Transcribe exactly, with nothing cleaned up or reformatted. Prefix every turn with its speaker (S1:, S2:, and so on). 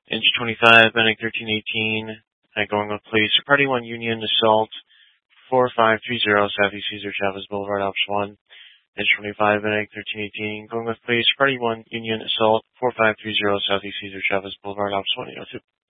S1: Inch twenty-five, Benning thirteen eighteen, uh, going with police. Party one Union Assault, four five three zero Southeast Cesar Chavez Boulevard, option one. Inch twenty-five, Benning thirteen eighteen, going with police. Party one Union Assault, four five three zero Southeast Cesar Chavez Boulevard, option one.